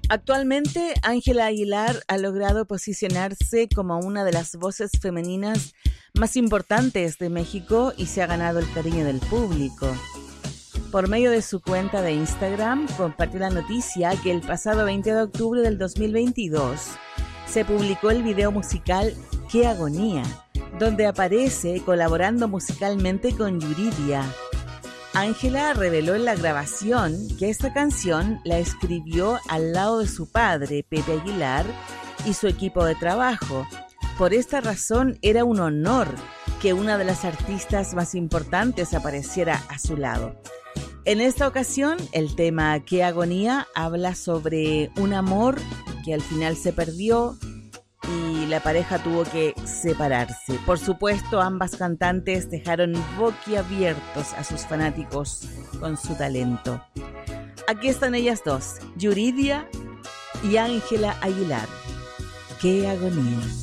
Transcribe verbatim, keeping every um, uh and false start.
Actualmente, Ángela Aguilar ha logrado posicionarse como una de las voces femeninas más importantes de México y se ha ganado el cariño del público. Por medio de su cuenta de Instagram, compartió la noticia que el pasado veinte de octubre del dos mil veintidós se publicó el video musical ¡Qué agonía!, donde aparece colaborando musicalmente con Yuridia. Ángela reveló en la grabación que esta canción la escribió al lado de su padre, Pepe Aguilar, y su equipo de trabajo. Por esta razón era un honor que una de las artistas más importantes apareciera a su lado. En esta ocasión, el tema ¡Qué agonía! Habla sobre un amor que al final se perdió y la pareja tuvo que separarse. Por supuesto, ambas cantantes dejaron boquiabiertos a sus fanáticos con su talento. Aquí están ellas dos, Yuridia y Ángela Aguilar. ¡Qué agonía!